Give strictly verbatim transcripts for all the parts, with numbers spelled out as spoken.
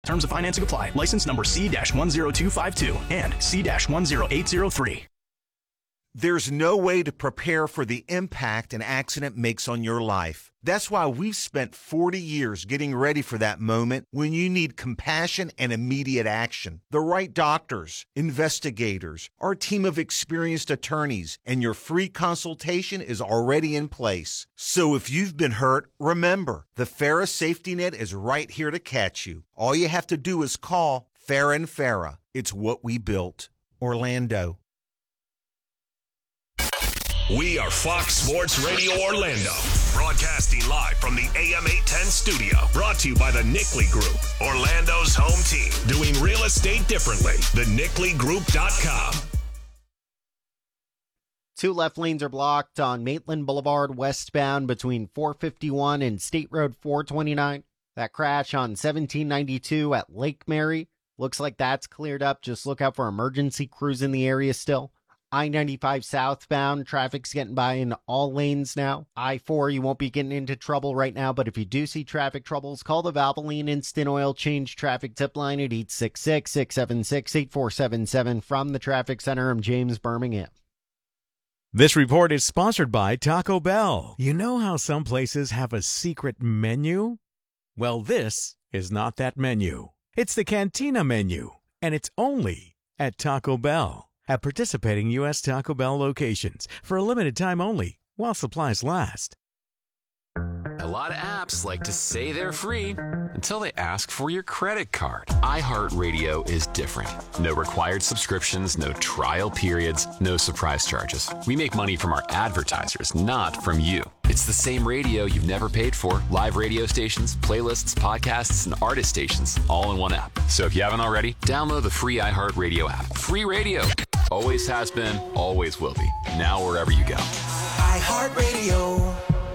Terms of financing apply. License number C one zero two five two and C one zero eight zero three. There's no way to prepare for the impact an accident makes on your life. That's why we've spent forty years getting ready for that moment when you need compassion and immediate action. The right doctors, investigators, our team of experienced attorneys, and your free consultation is already in place. So if you've been hurt, remember, the Farah Safety Net is right here to catch you. All you have to do is call Farah and Farah. It's what we built. Orlando. We are Fox Sports Radio Orlando, broadcasting live from the A M eight ten studio. Brought to you by the Nickley Group, Orlando's home team, doing real estate differently. the nickley group dot com. Two left lanes are blocked on Maitland Boulevard westbound between four fifty-one and State Road four twenty-nine. That crash on seventeen ninety-two at Lake Mary. Looks like that's cleared up. Just look out for emergency crews in the area still. I ninety-five southbound, traffic's getting by in all lanes now. I four, you won't be getting into trouble right now, but if you do see traffic troubles, call the Valvoline Instant Oil Change Traffic Tip Line at eight six six, six seven six, eight four seven seven. From the Traffic Center, I'm James Birmingham. This report is sponsored by Taco Bell. You know how some places have a secret menu? Well, this is not that menu. It's the Cantina menu, and it's only at Taco Bell. At participating U S Taco Bell locations for a limited time only while supplies last. A lot of apps like to say they're free until they ask for your credit card. iHeartRadio is different. No required subscriptions, no trial periods, no surprise charges. We make money from our advertisers, not from you. It's the same radio you've never paid for. Live radio stations, playlists, podcasts, and artist stations all in one app. So if you haven't already, download the free iHeartRadio app. Free radio. Always has been, always will be. Now wherever you go. iHeartRadio.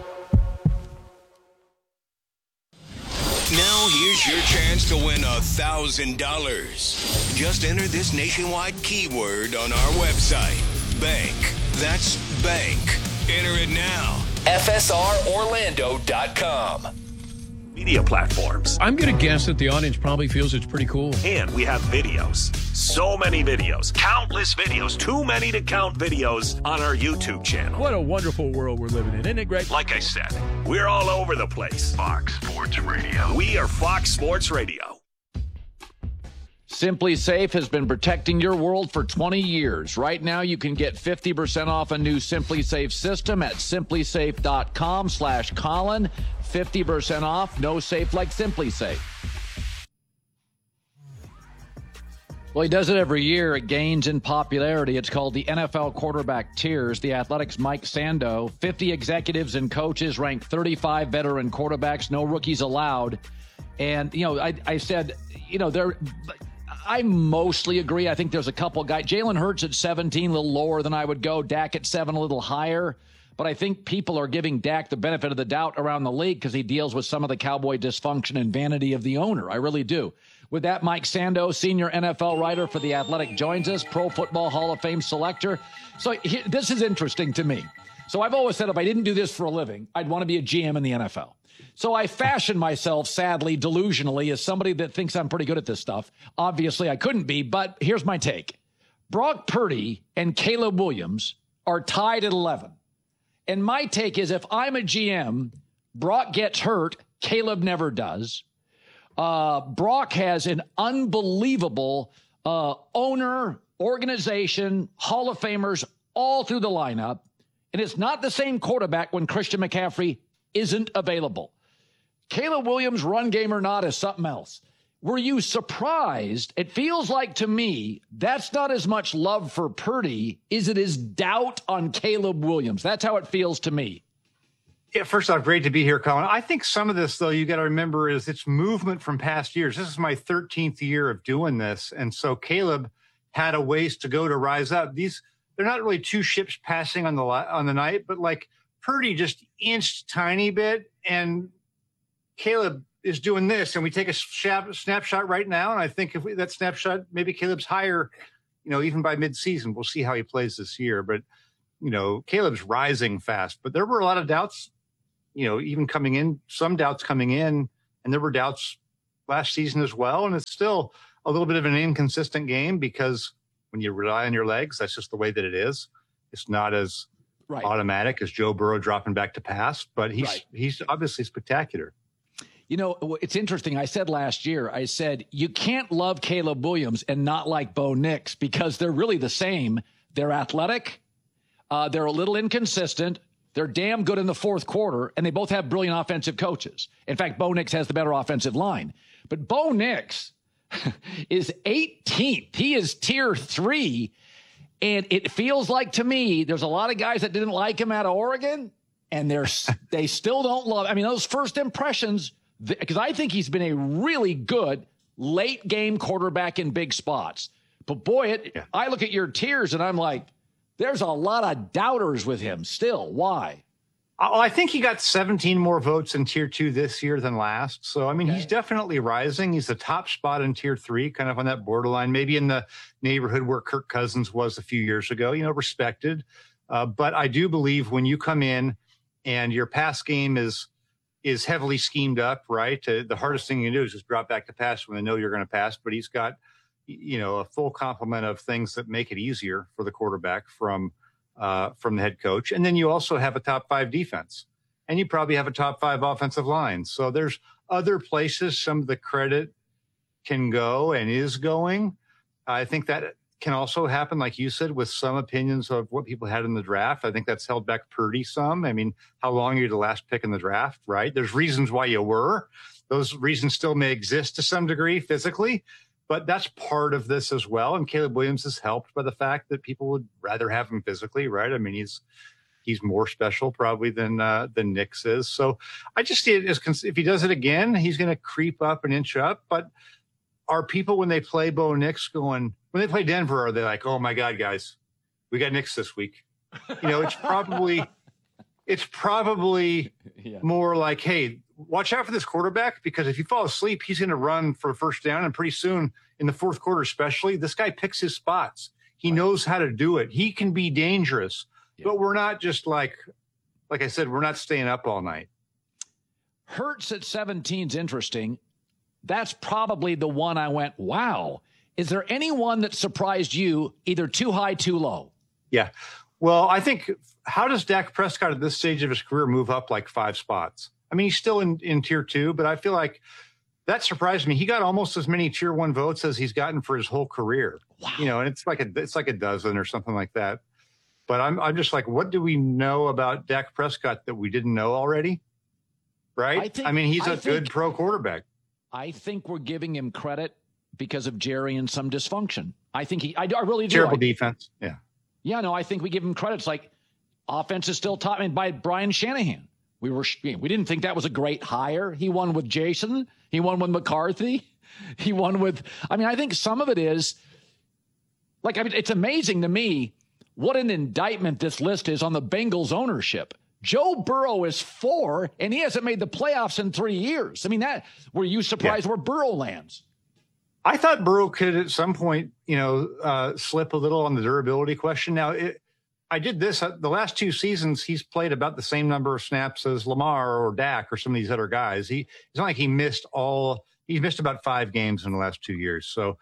Now here's your chance to win a thousand dollars. Just enter this nationwide keyword on our website. Bank. That's bank. Enter it now. F S R Orlando dot com. Media platforms. I'm going to guess that the audience probably feels it's pretty cool. And we have videos. So many videos. Countless videos. Too many to count videos on our YouTube channel. What a wonderful world we're living in. Isn't it great? Like I said, we're all over the place. Fox Sports Radio. We are Fox Sports Radio. Simply Safe has been protecting your world for twenty years. Right now, you can get fifty percent off a new Simply Safe system at simply safe dot com slash Colin. fifty percent off, no safe like Simply Safe. Well, he does it every year. It gains in popularity. It's called the N F L Quarterback Tiers. The Athletics' Mike Sando, fifty executives and coaches rank thirty-five veteran quarterbacks, no rookies allowed. And, you know, I, I said, you know, there. I mostly agree. I think there's a couple guys. Jalen Hurts at seventeen, a little lower than I would go. Dak at seven, a little higher. But I think people are giving Dak the benefit of the doubt around the league because he deals with some of the Cowboy dysfunction and vanity of the owner. I really do. With that, Mike Sando, senior N F L writer for The Athletic, joins us, Pro Football Hall of Fame selector. So he, this is interesting to me. So I've always said if I didn't do this for a living, I'd want to be a G M in the N F L. So I fashion myself, sadly, delusionally, as somebody that thinks I'm pretty good at this stuff. Obviously, I couldn't be, but here's my take. Brock Purdy and Caleb Williams are tied at eleven. And my take is if I'm a G M, Brock gets hurt, Caleb never does. Uh, Brock has an unbelievable uh, owner, organization, Hall of Famers all through the lineup. And it's not the same quarterback when Christian McCaffrey isn't available. Caleb Williams, run game or not, is something else. Were you surprised? It feels like to me that's not as much love for Purdy as it is doubt on Caleb Williams. That's how it feels to me. Yeah, first off, great to be here, Colin. I think some of this, though, you got to remember is it's movement from past years. This is my thirteenth year of doing this. And so Caleb had a ways to go to rise up. These, they're not really two ships passing on the on the night, but like Purdy just inched tiny bit and Caleb is doing this. And we take a snapshot right now. And I think if we, that snapshot, maybe Caleb's higher, you know, even by midseason. We'll see how he plays this year. But, you know, Caleb's rising fast. But there were a lot of doubts, you know, even coming in, some doubts coming in, and there were doubts last season as well. And it's still a little bit of an inconsistent game because when you rely on your legs, that's just the way that it is. It's not as right. automatic as Joe Burrow dropping back to pass, but he's right. he's obviously spectacular. You know, it's interesting. I said last year, I said, you can't love Caleb Williams and not like Bo Nix because they're really the same. They're athletic. Uh, they're a little inconsistent. They're damn good in the fourth quarter, and they both have brilliant offensive coaches. In fact, Bo Nix has the better offensive line. But Bo Nix is eighteenth. He is tier three. And it feels like to me, there's a lot of guys that didn't like him out of Oregon, and they're they still don't love. I mean, those first impressions, because I think he's been a really good late game quarterback in big spots. But boy, it, yeah. I look at your tiers and I'm like, there's a lot of doubters with him still. Why? Oh, I think he got seventeen more votes in tier two this year than last. So, I mean, okay. he's definitely rising. He's the top spot in tier three, kind of on that borderline, maybe in the neighborhood where Kirk Cousins was a few years ago, you know, respected. Uh, but I do believe when you come in and your pass game is is heavily schemed up, right? Uh, the hardest thing you can do is just drop back to pass when they know you're going to pass. But he's got, you know, a full complement of things that make it easier for the quarterback from uh, from the head coach. And then you also have a top five defense, and you probably have a top five offensive line. So there's other places some of the credit can go and is going. I think that can also happen, like you said, with some opinions of what people had in the draft. I think that's held back Purdy some. I mean, how long are you the last pick in the draft, right? There's reasons why you were. Those reasons still may exist to some degree physically, but that's part of this as well. And Caleb Williams is helped by the fact that people would rather have him physically, right? I mean, he's he's more special probably than uh, than Nix is. So I just see it as, if he does it again, he's going to creep up an inch up. But are people, when they play Bo Nix, going, when they play Denver, are they like, oh my God, guys, we got Nix this week? You know, it's probably it's probably yeah. more like, hey, watch out for this quarterback, because if you fall asleep, he's going to run for a first down. And pretty soon in the fourth quarter, especially, this guy picks his spots. He right. knows how to do it. He can be dangerous, yeah. but we're not just like, like I said, we're not staying up all night. Hurts at seventeen is interesting. That's probably the one I went, wow. Is there anyone that surprised you, either too high, too low? Yeah. Well, I think, how does Dak Prescott at this stage of his career move up like five spots? I mean, he's still in, in tier two, but I feel like that surprised me. He got almost as many tier one votes as he's gotten for his whole career. Wow. You know, and it's like a it's like a dozen or something like that. But I'm I'm just like, what do we know about Dak Prescott that we didn't know already? Right? I, think, I mean, he's a I good think, pro quarterback. I think we're giving him credit because of Jerry and some dysfunction. I think he, I, I really do. Terrible I, defense. Yeah. Yeah, no, I think we give him credit. It's like offense is still top. I mean, by Brian Shanahan. We were, we didn't think that was a great hire. He won with Jason. He won with McCarthy. He won with, I mean, I think some of it is like, I mean, it's amazing to me what an indictment this list is on the Bengals ownership. Joe Burrow is four, and he hasn't made the playoffs in three years. I mean, that, were you surprised yeah. where Burrow lands? I thought Burrow could at some point, you know, uh, slip a little on the durability question. Now, it, I did this uh, the last two seasons. He's played about the same number of snaps as Lamar or Dak or some of these other guys. He, it's not like he missed all, he missed about five games in the last two years. So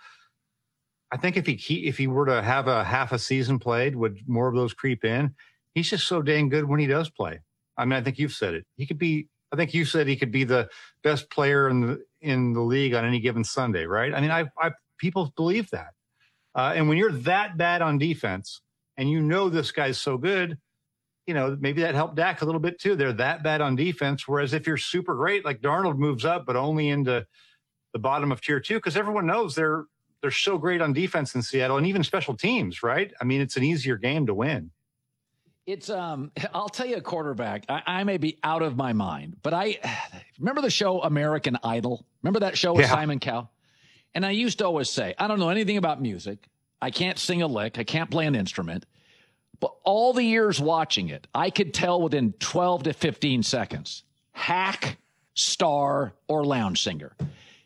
I think if he, he if he were to have a half a season played, would more of those creep in? He's just so dang good when he does play. I mean, I think you've said it. He could be, I think you said he could be the best player in the, in the league on any given Sunday, right? I mean, I, I people believe that. Uh, and when you're that bad on defense and you know this guy's so good, you know, maybe that helped Dak a little bit too. They're that bad on defense. Whereas if you're super great, like Darnold moves up, but only into the bottom of tier two, because everyone knows they're, they're so great on defense in Seattle and even special teams, right? I mean, it's an easier game to win. It's, um, I'll tell you a quarterback, I, I may be out of my mind, but I remember the show American Idol. Remember that show with yeah. Simon Cowell? And I used to always say, I don't know anything about music. I can't sing a lick. I can't play an instrument. But all the years watching it, I could tell within twelve to fifteen seconds, hack, star, or lounge singer.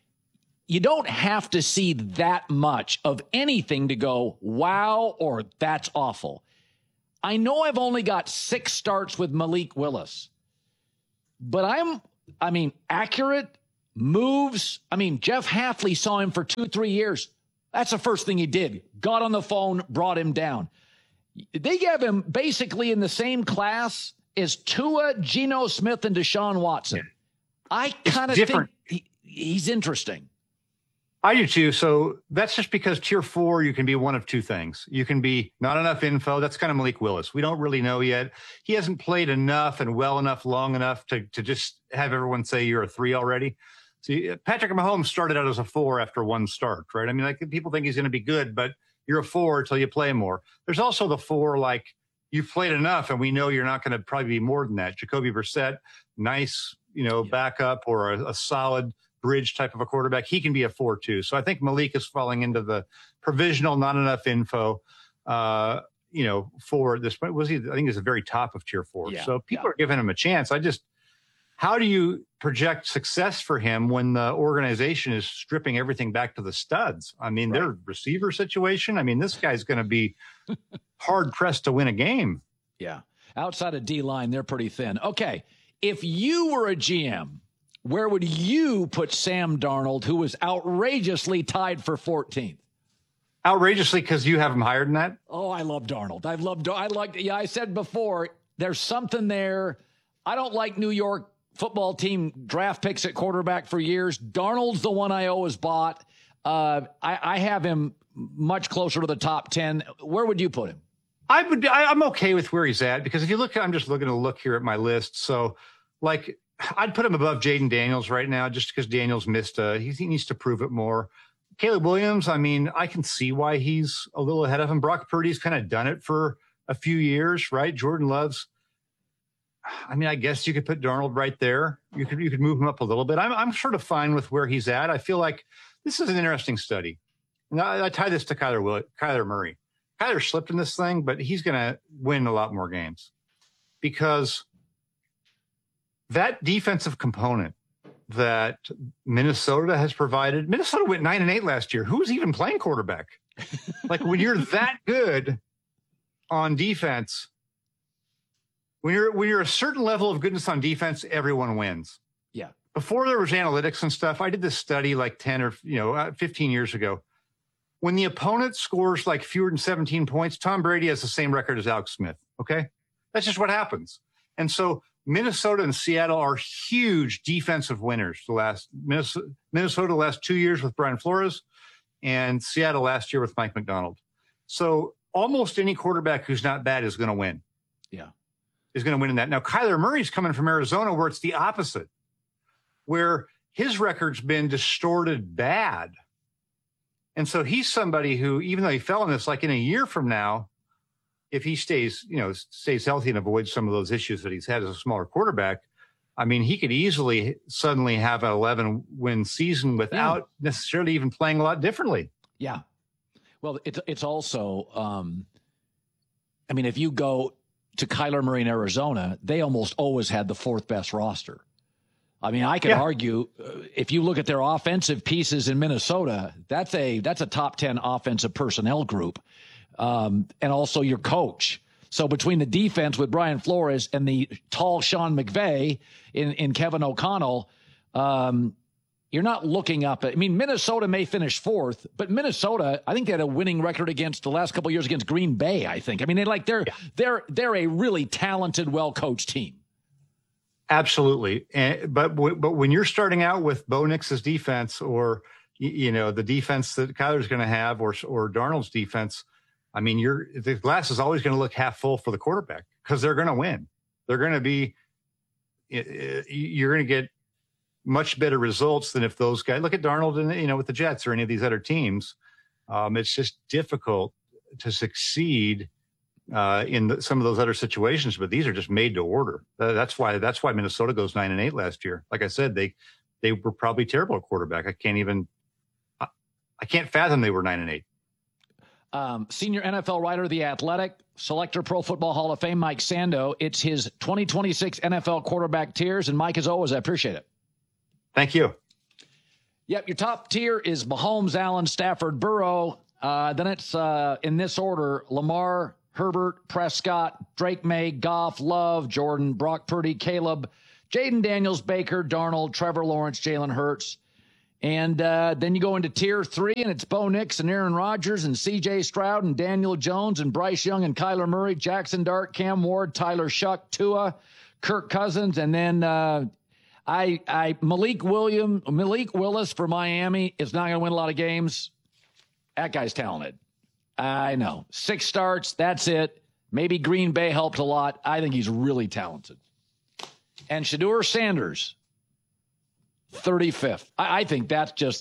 You don't have to see that much of anything to go, wow, or that's awful. I know I've only got six starts with Malik Willis, but I'm, I mean, accurate, moves. I mean, Jeff Hafley saw him for two, three years. That's the first thing he did. Got on the phone, brought him down. They have him basically in the same class as Tua, Geno Smith, and Deshaun Watson. I kind of think he, he's interesting. I do too. So that's just because tier four, you can be one of two things. You can be not enough info. That's kind of Malik Willis. We don't really know yet. He hasn't played enough and well enough, long enough to, to just have everyone say you're a three already. See, Patrick Mahomes started out as a four after one start, right? I mean, like people think he's going to be good, but you're a four until you play more. There's also the four, like you've played enough and we know you're not going to probably be more than that. Jacoby Brissett, nice, you know, yeah. backup or a, a solid bridge type of a quarterback. He can be a four too. So I think Malik is falling into the provisional, not enough info, uh, you know, for this point. Was he, I think he's the very top of tier four. Yeah. So people yeah. are giving him a chance. I just, how do you project success for him when the organization is stripping everything back to the studs? I mean, right. their receiver situation. I mean, this guy's going to be hard pressed to win a game. Yeah. Outside of D-line, they're pretty thin. Okay. If you were a G M, where would you put Sam Darnold, who was outrageously tied for fourteenth? Outrageously because you have him higher than that? Oh, I love Darnold. I've loved, I like, yeah, I said before, there's something there. I don't like New York football team draft picks at quarterback for years. Darnold's the one I always bought. Uh, I, I have him much closer to the top ten. Where would you put him? I would. I, I'm okay with where he's at because if you look, I'm just looking to look here at my list. So, like, I'd put him above Jaden Daniels right now, just because Daniels missed. A, he, he needs to prove it more. Caleb Williams. I mean, I can see why he's a little ahead of him. Brock Purdy's kind of done it for a few years, right? Jordan Love's. I mean, I guess you could put Darnold right there. You could you could move him up a little bit. I'm I'm sort of fine with where he's at. I feel like this is an interesting study. And I, I tie this to Kyler Will, Kyler Murray. Kyler slipped in this thing, but he's going to win a lot more games because that defensive component that Minnesota has provided. Minnesota went nine and eight last year. Who was even playing quarterback? Like when you're that good on defense. When you're when you're a certain level of goodness on defense, everyone wins. Yeah. Before there was analytics and stuff, I did this study like ten or you know fifteen years ago. When the opponent scores like fewer than seventeen points, Tom Brady has the same record as Alex Smith. Okay, that's just what happens. And so Minnesota and Seattle are huge defensive winners. The last Minnesota, Minnesota the last two years with Brian Flores, and Seattle last year with Mike McDonald. So almost any quarterback who's not bad is going to win. Yeah. Is going to win in that. Now, Kyler Murray's coming from Arizona where it's the opposite, where his record's been distorted bad. And so he's somebody who, even though he fell in this, like in a year from now, if he stays, you know, stays healthy and avoids some of those issues that he's had as a smaller quarterback, I mean, he could easily suddenly have an eleven win season without yeah. necessarily even playing a lot differently. Yeah. Well, it's, it's also, um, I mean, if you go to Kyler Murray in Arizona, they almost always had the fourth best roster. I mean, I could yeah. argue uh, if you look at their offensive pieces in Minnesota, that's a that's a top ten offensive personnel group, um, and also your coach. So between the defense with Brian Flores and the tall Sean McVay in, in Kevin O'Connell, um, you're not looking up at, I mean, Minnesota may finish fourth, but Minnesota, I think they had a winning record against the last couple of years against Green Bay, I think. I mean, they like they're yeah. they're they're a really talented, well-coached team. Absolutely. And, but but when you're starting out with Bo Nix's defense or, you know, the defense that Kyler's going to have or or Darnold's defense, I mean, you're the glass is always going to look half full for the quarterback because they're going to win. They're going to be you're going to get much better results than if those guys look at Darnold and, you know, with the Jets or any of these other teams. Um, it's just difficult to succeed uh, in the, some of those other situations, but these are just made to order. Uh, that's why, that's why Minnesota goes nine and eight last year. Like I said, they, they were probably terrible at quarterback. I can't even, I, I can't fathom they were nine and eight. Um, senior N F L writer of The Athletic, selector Pro Football Hall of Fame, Mike Sando. It's his twenty twenty-six N F L quarterback tiers. And Mike, as always, I appreciate it. Thank you. Yep, your top tier is Mahomes, Allen, Stafford, Burrow. Uh, then it's uh, in this order: Lamar, Herbert, Prescott, Drake May, Goff, Love, Jordan, Brock Purdy, Caleb, Jaden Daniels, Baker, Darnold, Trevor Lawrence, Jalen Hurts. And uh, then you go into tier three, and it's Bo Nix and Aaron Rodgers and C J Stroud and Daniel Jones and Bryce Young and Kyler Murray, Jackson Dart, Cam Ward, Tyler Shuck, Tua, Kirk Cousins, and then uh, I, I Malik William, Malik Willis for Miami is not going to win a lot of games. That guy's talented. I know. Six starts, that's it. Maybe Green Bay helped a lot. I think he's really talented. And Shedeur Sanders, thirty-fifth. I, I think that's just,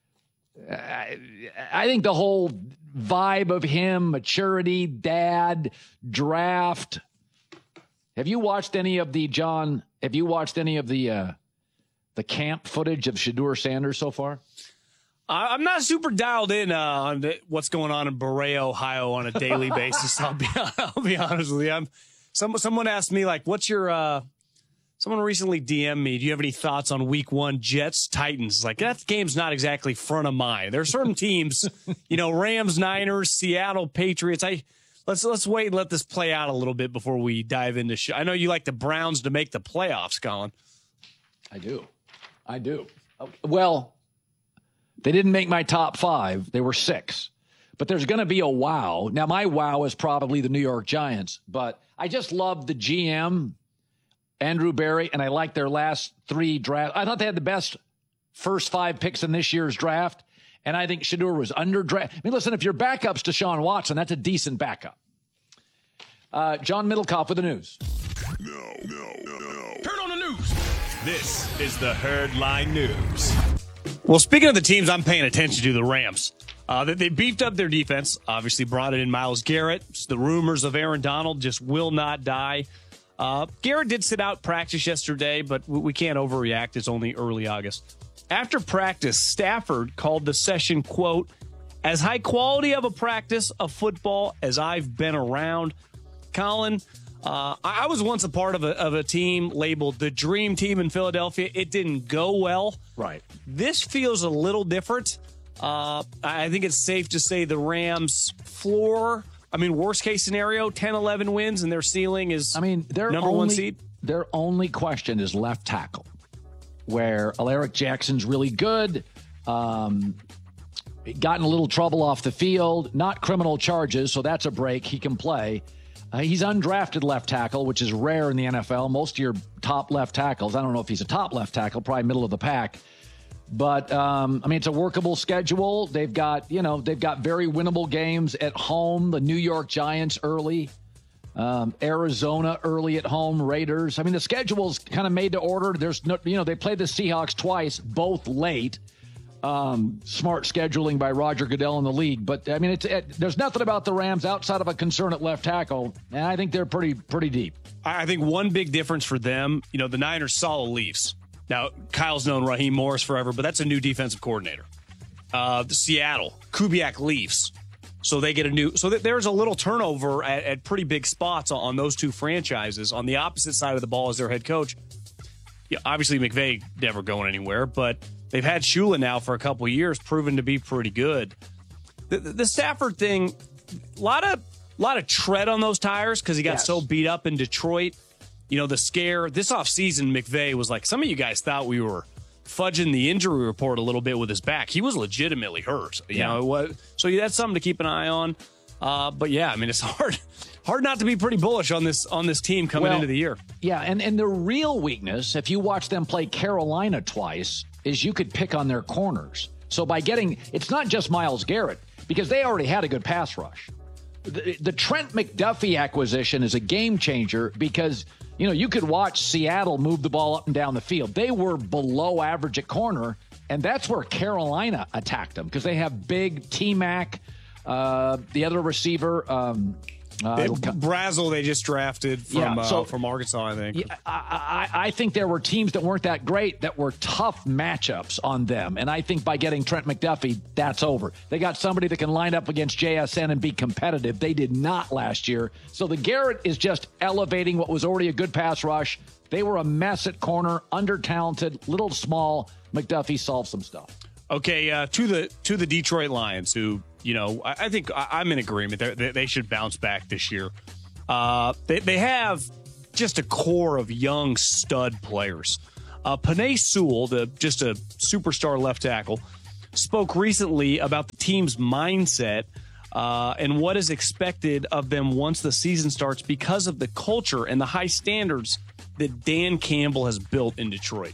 I, I think the whole vibe of him, maturity, dad, draft. Have you watched any of the, John, have you watched any of the uh, the camp footage of Shedeur Sanders so far? I'm not super dialed in uh, on the, what's going on in Berea, Ohio on a daily basis. I'll be I'll be honest with you. I'm, some, someone asked me, like, what's your uh, – someone recently D M'd me, do you have any thoughts on week one Jets, Titans? Like, that game's not exactly front of mind. There are certain teams, you know, Rams, Niners, Seattle, Patriots. I Let's let's wait and let this play out a little bit before we dive into sh- I know you like the Browns to make the playoffs, Colin. I do. I do. Well – they didn't make my top five. They were six. But there's going to be a wow. Now, my wow is probably the New York Giants. But I just love the G M, Andrew Berry, and I like their last three drafts. I thought they had the best first five picks in this year's draft. And I think Shedeur was under draft. I mean, listen, if your backup's Deshaun Watson, that's a decent backup. Uh, John Middlecoff with the news. No, no, no, no. Turn on the news. This is the Herdline News. Well, speaking of the teams I'm paying attention to, the Rams, uh, they, they beefed up their defense, obviously brought in Myles Garrett. The rumors of Aaron Donald just will not die. Uh, Garrett did sit out practice yesterday, but we, we can't overreact. It's only early August. After practice, Stafford called the session, quote, as high quality of a practice of football as I've been around. Colin, Uh, I was once a part of a, of a team labeled the Dream Team in Philadelphia. It didn't go well. Right. This feels a little different. Uh, I think it's safe to say the Rams' floor, I mean, worst case scenario, ten, eleven wins, and their ceiling is I mean, their number only, one seed. Their only question is left tackle, where Alaric Jackson's really good. Um, got in a little trouble off the field, not criminal charges, so that's a break. He can play. Uh, he's undrafted left tackle, which is rare in the N F L. Most of your top left tackles, I don't know if he's a top left tackle, probably middle of the pack. But, um, I mean, it's a workable schedule. They've got, you know, they've got very winnable games at home. The New York Giants early, um, Arizona early at home, Raiders. I mean, the schedule's kind of made to order. There's no, you know, they played the Seahawks twice, both late. Um, smart scheduling by Roger Goodell in the league. But, I mean, it's it, there's nothing about the Rams outside of a concern at left tackle, and I think they're pretty pretty deep. I think one big difference for them, you know, the Niners saw the Leafs. Now, Kyle's known Raheem Morris forever, but that's a new defensive coordinator. Uh, the Seattle, Kubiak Leafs. So they get a new – so there's a little turnover at, at pretty big spots on, on those two franchises. On the opposite side of the ball as their head coach, yeah, obviously McVay never going anywhere, but – they've had Shula now for a couple of years, proven to be pretty good. The, the, the Stafford thing, a lot of lot of tread on those tires because he got yes. so beat up in Detroit. You know, the scare. This offseason, McVay was like, some of you guys thought we were fudging the injury report a little bit with his back. He was legitimately hurt. You yeah. know, it was, so yeah, that's something to keep an eye on. Uh, but, yeah, I mean, it's hard hard not to be pretty bullish on this on this team coming well, into the year. Yeah, and, and the real weakness, if you watch them play Carolina twice, is you could pick on their corners. So by getting, it's not just Myles Garrett, because they already had a good pass rush. The, the Trent McDuffie acquisition is a game changer because, you know, you could watch Seattle move the ball up and down the field. They were below average at corner, and that's where Carolina attacked them because they have big T-Mac, uh, the other receiver, um, Uh, Brazel, they just drafted from yeah, so, uh, from Arkansas, I think. Yeah, I, I, I think there were teams that weren't that great that were tough matchups on them. And I think by getting Trent McDuffie, that's over. They got somebody that can line up against J S N and be competitive. They did not last year. So the Garrett is just elevating what was already a good pass rush. They were a mess at corner, under-talented, little small. McDuffie solved some stuff. Okay, uh, to the to the Detroit Lions, who, you know, I, I think I, I'm in agreement. They, they should bounce back this year. Uh, they, they have just a core of young stud players. Uh, Penei Sewell, the just a superstar left tackle, spoke recently about the team's mindset uh, and what is expected of them once the season starts because of the culture and the high standards that Dan Campbell has built in Detroit.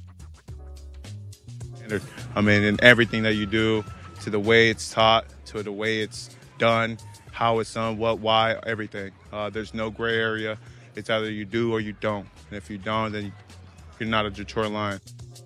I mean, in everything that you do, to the way it's taught, to the way it's done, how it's done, what, why, everything. Uh, there's no gray area. It's either you do or you don't. And if you don't, then you're not a Detroit Lion.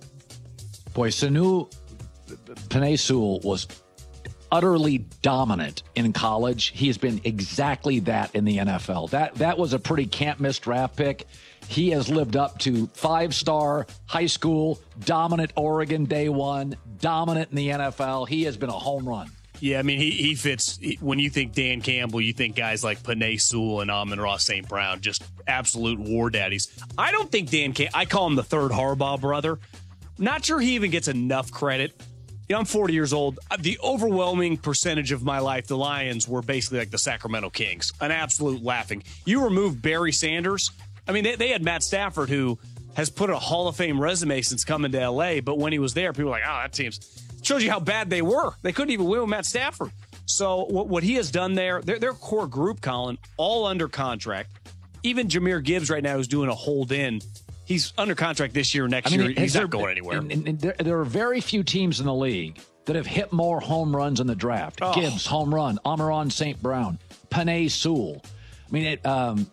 Boy, Sanu Penei Sewell was utterly dominant in college. He has been exactly that in the N F L. That that was a pretty can't-miss draft pick. He has lived up to five-star high school, dominant Oregon day one, dominant in the N F L. He has been a home run. Yeah, I mean, he, he fits. He, when you think Dan Campbell, you think guys like Penei Sewell and Amon-Ra Saint Brown, just absolute war daddies. I don't think Dan Campbell, I call him the third Harbaugh brother. Not sure he even gets enough credit. You know, I'm forty years old. The overwhelming percentage of my life, the Lions were basically like the Sacramento Kings, an absolute laughing. You remove Barry Sanders. I mean, they, they had Matt Stafford, who has put a Hall of Fame resume since coming to L A, but when he was there, people were like, oh, that team's... Shows you how bad they were. They couldn't even win with Matt Stafford. So what, what he has done there, their, their core group, Colin, all under contract. Even Jahmyr Gibbs right now is doing a hold in. He's under contract this year, next I mean, year. He's not going anywhere. And, and, and there, there are very few teams in the league that have hit more home runs in the draft. Oh. Gibbs, home run. Amon-Ra Saint Brown. Penei Sewell. I mean, it, um,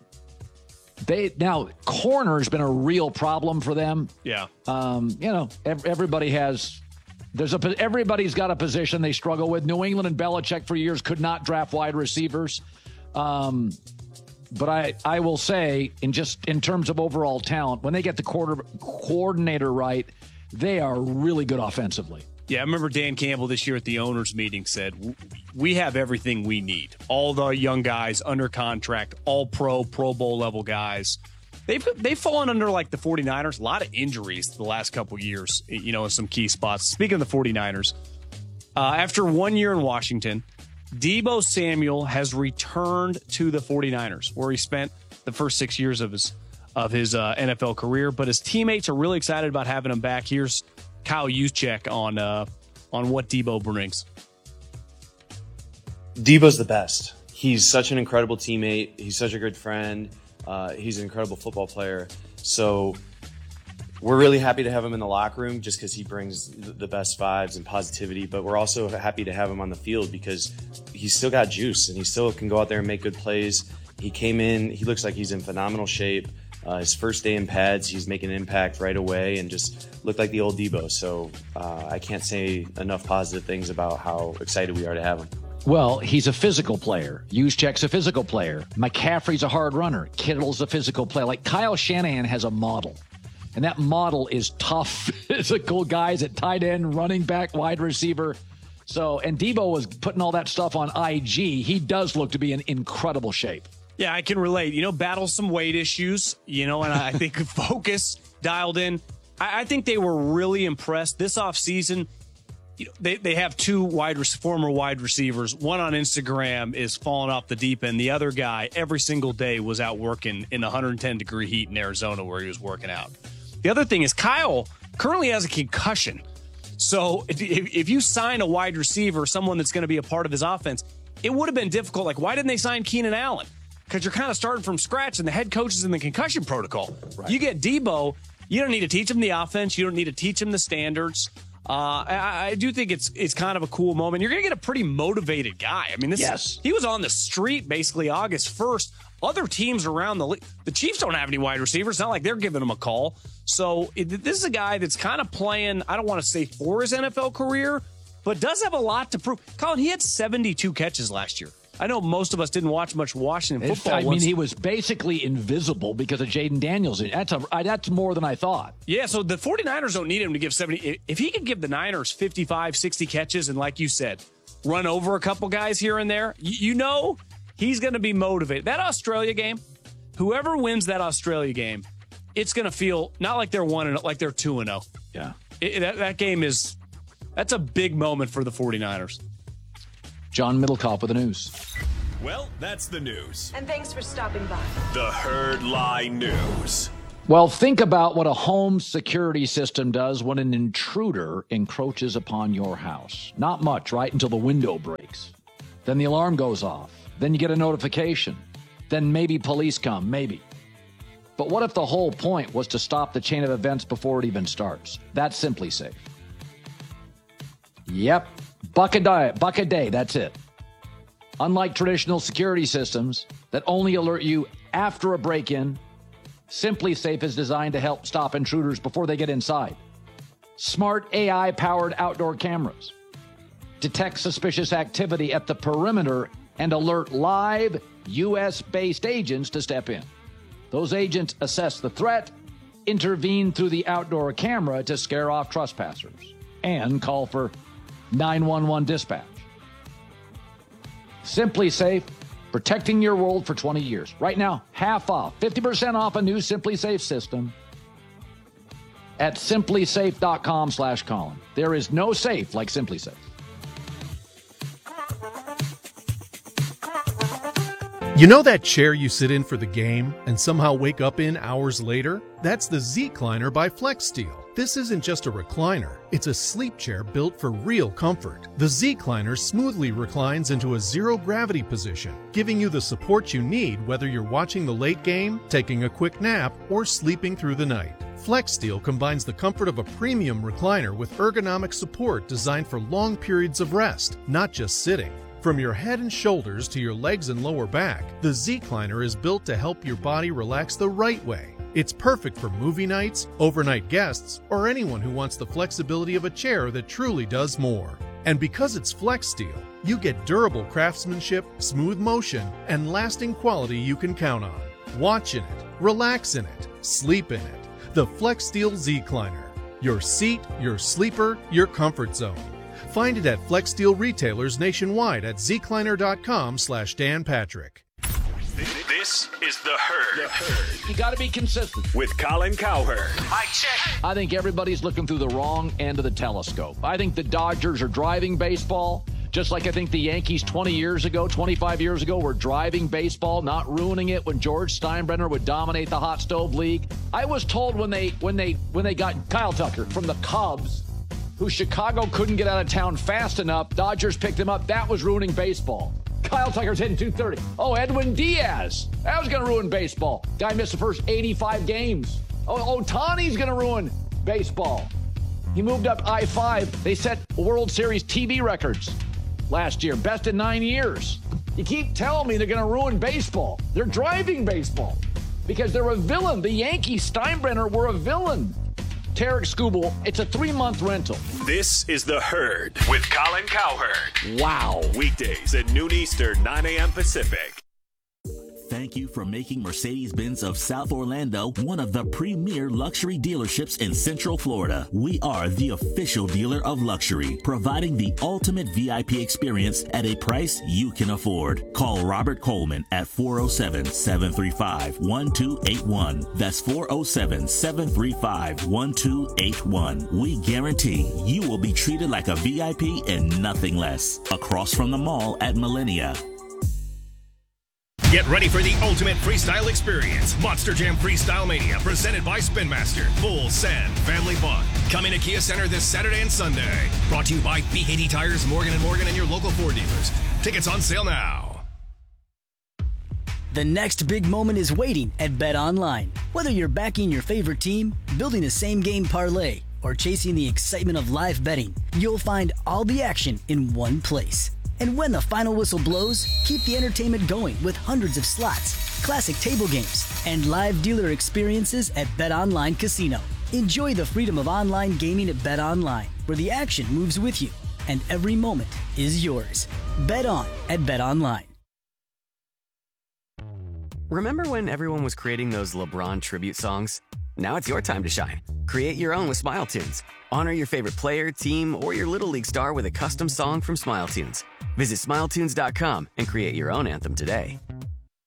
they now corner's been a real problem for them. Yeah. Um, you know, ev- everybody has... There's a everybody's got a position they struggle with. New England and Belichick for years could not draft wide receivers. Um, but I, I will say, in just in terms of overall talent, when they get the quarter coordinator right, they are really good offensively. Yeah, I remember Dan Campbell this year at the owners' meeting said, we have everything we need. All the young guys under contract, all pro, Pro Bowl level guys. They've they've fallen under, like, the 49ers. A lot of injuries the last couple years, you know, in some key spots. Speaking of the 49ers, uh, after one year in Washington, Deebo Samuel has returned to the 49ers, where he spent the first six years of his of his uh, N F L career. But his teammates are really excited about having him back. Here's Kyle Juszczyk on uh, on what Deebo brings. Deebo's the best. He's such an incredible teammate. He's such a good friend. Uh, he's an incredible football player. So we're really happy to have him in the locker room just because he brings the best vibes and positivity. But we're also happy to have him on the field because he's still got juice and he still can go out there and make good plays. He came in, he looks like he's in phenomenal shape. Uh, his first day in pads, he's making an impact right away and just looked like the old Deebo. So uh, I can't say enough positive things about how excited we are to have him. Well, he's a physical player. Juszczyk's a physical player. McCaffrey's a hard runner. Kittle's a physical player. Like Kyle Shanahan has a model, and that model is tough, physical guys at tight end, running back, wide receiver. So, and Deebo was putting all that stuff on I G. He does look to be in incredible shape. Yeah, I can relate. You know, battle some weight issues, you know, and I think focus dialed in. I, I think they were really impressed this offseason. You know, they, they have two wide former wide receivers. One on Instagram is falling off the deep end. The other guy, every single day, was out working in one hundred ten degree heat in Arizona where he was working out. The other thing is Kyle currently has a concussion. So if, if you sign a wide receiver, someone that's going to be a part of his offense, it would have been difficult. Like, why didn't they sign Keenan Allen? Because you're kind of starting from scratch, and the head coach is in the concussion protocol. Right. You get Deebo, you don't need to teach him the offense. You don't need to teach him the standards. Uh, I, I do think it's it's kind of a cool moment. You're going to get a pretty motivated guy. I mean, this yes. he was on the street basically August first. Other teams around the league, the Chiefs don't have any wide receivers. It's not like they're giving him a call. So it, this is a guy that's kind of playing, I don't want to say for his N F L career, but does have a lot to prove. Colin, he had seventy-two catches last year. I know most of us didn't watch much Washington football. I once. mean, he was basically invisible because of Jaden Daniels. That's a, that's more than I thought. Yeah, so the 49ers don't need him to give seventy. If he could give the Niners fifty-five, sixty catches and, like you said, run over a couple guys here and there, you know he's going to be motivated. That Australia game, whoever wins that Australia game, it's going to feel not like they're one and like they're two and oh. Yeah. It, that, that game is – that's a big moment for the 49ers. John Middlecoff with the news. Well, that's the news. And thanks for stopping by. The Herd Lie News. Well, think about what a home security system does when an intruder encroaches upon your house. Not much, right? Until the window breaks. Then the alarm goes off. Then you get a notification. Then maybe police come, maybe. But what if the whole point was to stop the chain of events before it even starts? That's SimpliSafe. Yep, buck a day, buck a day, that's it. Unlike traditional security systems that only alert you after a break-in, SimpliSafe is designed to help stop intruders before they get inside. Smart A I-powered outdoor cameras detect suspicious activity at the perimeter and alert live U S-based agents to step in. Those agents assess the threat, intervene through the outdoor camera to scare off trespassers, and call for nine one one dispatch. SimpliSafe, protecting your world for twenty years. Right now, half off, fifty percent off a new SimpliSafe system at simplisafe.com slash Colin. There is no safe like SimpliSafe. You know that chair you sit in for the game and somehow wake up in hours later? That's the Z-Cliner by FlexSteel. This isn't just a recliner, it's a sleep chair built for real comfort. The Z-Cliner smoothly reclines into a zero-gravity position, giving you the support you need whether you're watching the late game, taking a quick nap, or sleeping through the night. FlexSteel combines the comfort of a premium recliner with ergonomic support designed for long periods of rest, not just sitting. From your head and shoulders to your legs and lower back, the Z-Cliner is built to help your body relax the right way. It's perfect for movie nights, overnight guests, or anyone who wants the flexibility of a chair that truly does more. And because it's FlexSteel, you get durable craftsmanship, smooth motion, and lasting quality you can count on. Watch in it, relax in it, sleep in it. The FlexSteel Z-Cliner. Your seat, your sleeper, your comfort zone. Find it at FlexSteel retailers nationwide at zcliner.com slash Dan Patrick. This is The Herd. The Herd. You got to be consistent. With Colin Cowherd. I check. I think everybody's looking through the wrong end of the telescope. I think the Dodgers are driving baseball, just like I think the Yankees twenty years ago, twenty-five years ago, were driving baseball, not ruining it when George Steinbrenner would dominate the hot stove league. I was told when they when they when they got Kyle Tucker from the Cubs, who Chicago couldn't get out of town fast enough, Dodgers picked him up. That was ruining baseball. Kyle Tucker's hitting two thirty. Oh, Edwin Diaz. That was going to ruin baseball. Guy missed the first eighty-five games. Oh, Ohtani's going to ruin baseball. He moved up I five. They set World Series T V records last year. Best in nine years. You keep telling me they're going to ruin baseball. They're driving baseball because they're a villain. The Yankees, Steinbrenner, were a villain. Tarek Skubal, it's a three-month rental. This is The Herd with Colin Cowherd. Wow. Weekdays at noon Eastern, nine a.m. Pacific. Thank you for making Mercedes-Benz of South Orlando one of the premier luxury dealerships in Central Florida. We are the official dealer of luxury, providing the ultimate V I P experience at a price you can afford. Call Robert Coleman at four oh seven, seven three five, one two eight one. That's four oh seven, seven three five, one two eight one. We guarantee you will be treated like a V I P and nothing less. Across from the mall at Millennia. Get ready for the ultimate freestyle experience. Monster Jam Freestyle Mania, presented by Spin Master. Full send family fun. Coming to Kia Center this Saturday and Sunday. Brought to you by B K D Tires, Morgan and Morgan, and your local Ford dealers. Tickets on sale now. The next big moment is waiting at BetOnline. Whether you're backing your favorite team, building a same-game parlay, or chasing the excitement of live betting, you'll find all the action in one place. And when the final whistle blows, keep the entertainment going with hundreds of slots, classic table games, and live dealer experiences at BetOnline Casino. Enjoy the freedom of online gaming at BetOnline, where the action moves with you, and every moment is yours. Bet on at BetOnline. Remember when everyone was creating those LeBron tribute songs? Now it's your time to shine. Create your own with SmileTunes. Honor your favorite player, team, or your Little League star with a custom song from SmileTunes. Visit Smile Tunes dot com and create your own anthem today.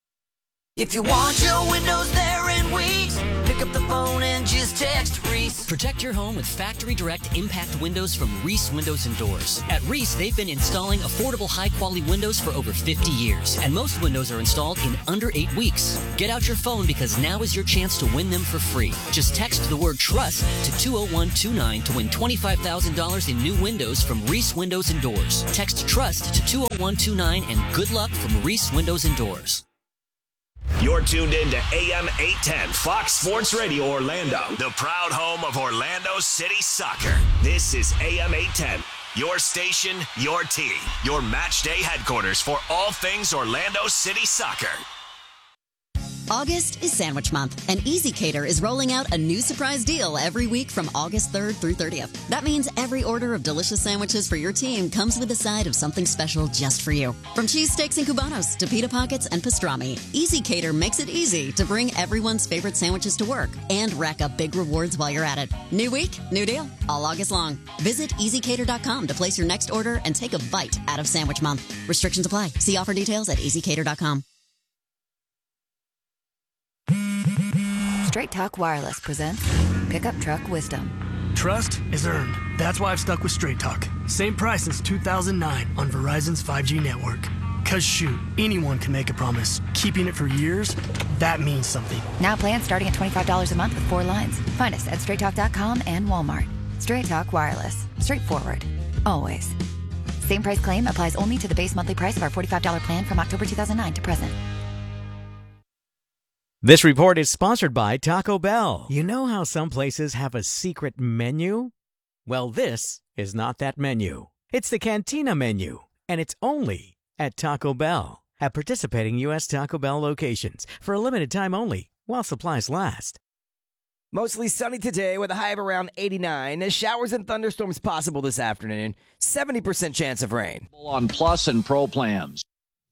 If you want your windows there in weeks, pick up the phone and just text Reese. Protect your home with Factory Direct Impact Windows from Reese Windows and Doors. At Reese, they've been installing affordable, high-quality windows for over fifty years, and most windows are installed in under eight weeks. Get out your phone because now is your chance to win them for free. Just text the word TRUST to two oh one two nine to win twenty-five thousand dollars in new windows from Reese Windows and Doors. Text TRUST to two oh one two nine and good luck from Reese Windows and Doors. You're tuned in to A M eight ten Fox Sports Radio Orlando, the proud home of Orlando City Soccer. This is A M eight ten, your station, your team, your match day headquarters for all things Orlando City Soccer. August is Sandwich Month, and Easy Cater is rolling out a new surprise deal every week from August third through thirtieth. That means every order of delicious sandwiches for your team comes with a side of something special just for you. From cheesesteaks and Cubanos to pita pockets and pastrami, Easy Cater makes it easy to bring everyone's favorite sandwiches to work and rack up big rewards while you're at it. New week, new deal, all August long. Visit easy cater dot com to place your next order and take a bite out of Sandwich Month. Restrictions apply. See offer details at easy cater dot com. Straight Talk Wireless presents Pickup Truck Wisdom. Trust is earned. That's why I've stuck with Straight Talk. Same price since two thousand nine on Verizon's five G network. Cause shoot, anyone can make a promise. Keeping it for years, that means something. Now plans starting at twenty-five dollars a month with four lines. Find us at straight talk dot com and Walmart. Straight Talk Wireless. Straightforward. Always. Same price claim applies only to the base monthly price of our forty-five dollars plan from October two thousand nine to present. This report is sponsored by Taco Bell. You know how some places have a secret menu? Well, this is not that menu. It's the Cantina Menu, and it's only at Taco Bell. At participating U S Taco Bell locations for a limited time only, while supplies last. Mostly sunny today with a high of around eighty-nine. Showers and thunderstorms possible this afternoon. seventy percent chance of rain. On Plus and Pro plans.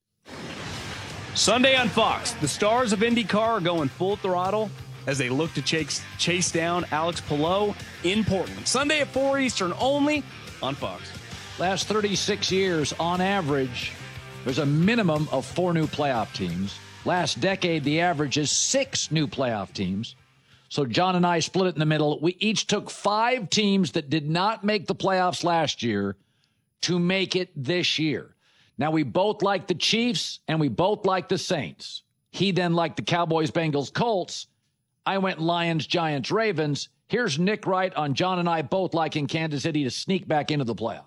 Sunday on Fox, the stars of IndyCar are going full throttle as they look to chase, chase down Alex Palou in Portland. Sunday at four Eastern only on Fox. Last thirty-six years, on average, there's a minimum of four new playoff teams. Last decade, the average is six new playoff teams. So John and I split it in the middle. We each took five teams that did not make the playoffs last year to make it this year. Now, we both like the Chiefs, and we both like the Saints. He then liked the Cowboys, Bengals, Colts. I went Lions, Giants, Ravens. Here's Nick Wright on John and I both liking Kansas City to sneak back into the playoffs.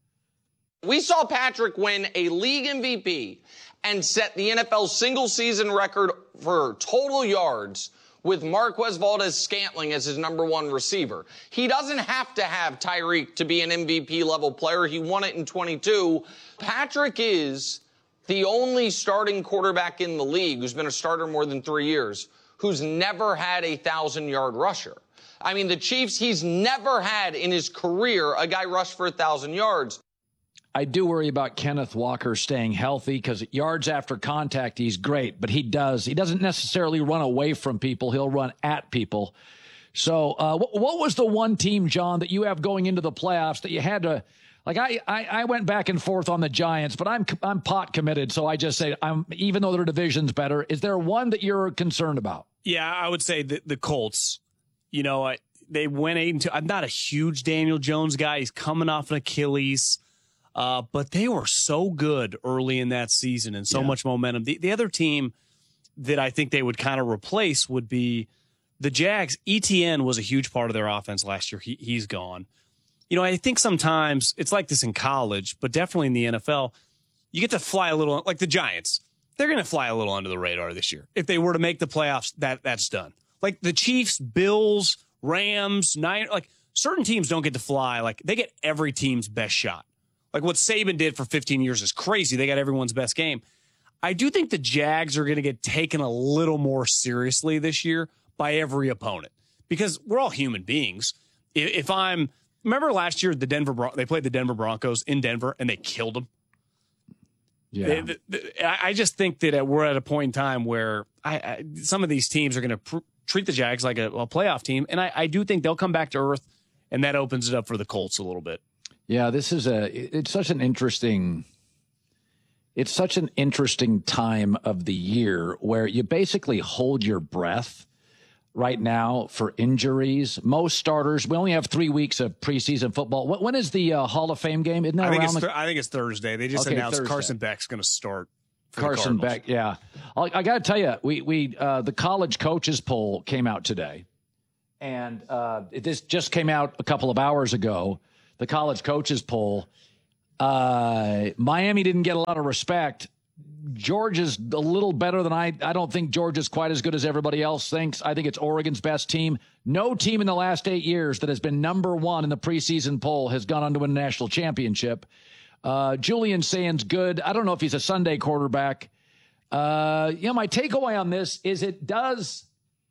We saw Patrick win a league M V P and set the N F L single-season record for total yards with Marquez Valdes-Scantling as his number one receiver. He doesn't have to have Tyreek to be an M V P-level player. He won it in twenty-two. Patrick is the only starting quarterback in the league who's been a starter more than three years who's never had a thousand-yard rusher. I mean, the Chiefs, he's never had in his career a guy rush for a thousand yards. I do worry about Kenneth Walker staying healthy because yards after contact, he's great, but he does. He doesn't necessarily run away from people. He'll run at people. So uh, what, what was the one team, John, that you have going into the playoffs that you had to – like I, I, I went back and forth on the Giants, but I'm I'm pot committed, so I just say I'm even though their division's better, is there one that you're concerned about? Yeah, I would say the, the Colts. You know, I, they went eight and two. I'm not a huge Daniel Jones guy. He's coming off an Achilles. Uh, but they were so good early in that season and so yeah. much momentum. The, the other team that I think they would kind of replace would be the Jags. E T N was a huge part of their offense last year. He, he's gone. You know, I think sometimes it's like this in college, but definitely in the N F L, you get to fly a little, like the Giants. They're going to fly a little under the radar this year. If they were to make the playoffs, that that's done. Like the Chiefs, Bills, Rams, Niners, like certain teams don't get to fly. Like they get every team's best shot. Like what Saban did for fifteen years is crazy. They got everyone's best game. I do think the Jags are going to get taken a little more seriously this year by every opponent because we're all human beings. If I'm, remember last year, the Denver Bron- they played the Denver Broncos in Denver and they killed them. Yeah. They, they, they, I just think that we're at a point in time where I, I, some of these teams are going to pr- treat the Jags like a, a playoff team. And I, I do think they'll come back to earth and that opens it up for the Colts a little bit. Yeah, this is a, it's such an interesting, it's such an interesting time of the year where you basically hold your breath right now for injuries. Most starters, we only have three weeks of preseason football. When is the uh, Hall of Fame game? Isn't that I think, around it's the- th- I think it's Thursday. They just Okay, announced Thursday. Carson Beck's going to start. for the Carson Cardinals. Beck, yeah. I, I got to tell you, we we uh, the college coaches poll came out today, and uh, it, this just came out a couple of hours ago. The college coaches poll, uh, Miami didn't get a lot of respect. Georgia's a little better than I. I don't think Georgia's quite as good as everybody else thinks. I think it's Oregon's best team. No team in the last eight years that has been number one in the preseason poll has gone on to win a national championship. Uh, Julian Sands good. I don't know if he's a Sunday quarterback. Uh, you know, my takeaway on this is it does.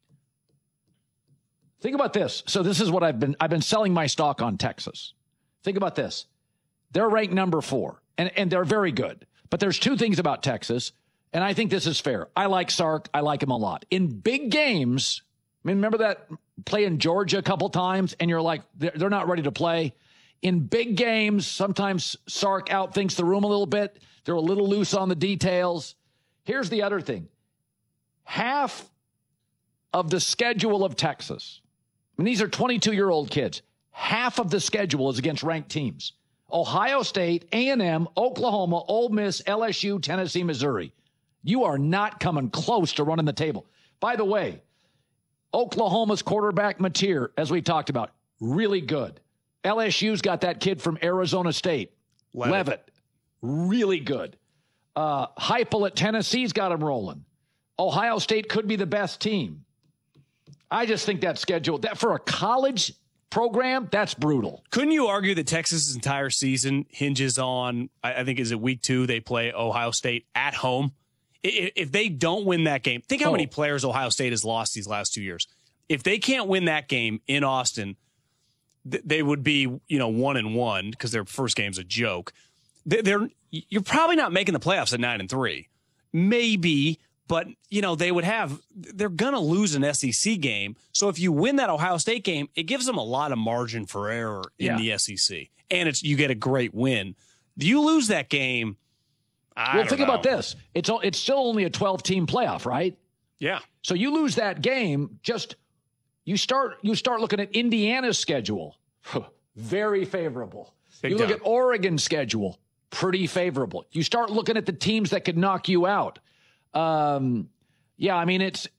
Think about this. So this is what I've been. I've been selling my stock on Texas. Think about this. They're ranked number four, and and they're very good. But there's two things about Texas, and I think this is fair. I like Sark. I like him a lot. In big games, I mean, remember that play in Georgia a couple times, and you're like, they're, they're not ready to play. In big games, sometimes Sark outthinks the room a little bit. They're a little loose on the details. Here's the other thing. Half of the schedule of Texas, I mean, these are twenty-two-year-old kids. Half of the schedule is against ranked teams. Ohio State, A and M, Oklahoma, Ole Miss, L S U, Tennessee, Missouri. You are not coming close to running the table. By the way, Oklahoma's quarterback, Mateer, as we talked about, really good. L S U's got that kid from Arizona State, Levitt. Levitt, really good. Uh, Heupel at Tennessee's got him rolling. Ohio State could be the best team. I just think that schedule, that for a college program, that's brutal. Couldn't you argue that Texas's entire season hinges on, I I think, is it week two, they play Ohio State at home? I- If they don't win that game, think how Oh. many players Ohio State has lost these last two years. If they can't win that game in Austin, th- they would be, you know, one and one because their first game's a joke. They- They're you're probably not making the playoffs at nine and three, maybe. But, you know, they would have, they're going to lose an S E C game. So if you win that Ohio State game, it gives them a lot of margin for error in Yeah. the S E C. And it's, you get a great win. You lose that game. I well, don't think know. about this. It's all, it's still only a twelve-team playoff, right? Yeah. So you lose that game, just you start you start looking at Indiana's schedule. Very favorable. Big you look time. at Oregon's schedule, pretty favorable. You start looking at the teams that could knock you out. Um, yeah, I mean it's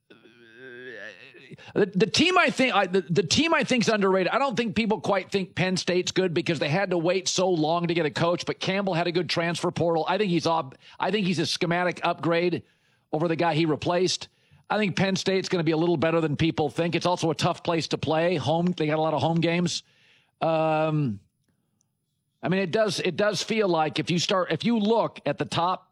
the, the team I think I, the, the team I think is underrated. I don't think people quite think Penn State's good because they had to wait so long to get a coach. But Campbell had a good transfer portal. I think he's ob- I think he's a schematic upgrade over the guy he replaced. I think Penn State's going to be a little better than people think. It's also a tough place to play. Home, they got a lot of home games. Um, I mean, it does it does feel like if you start if you look at the top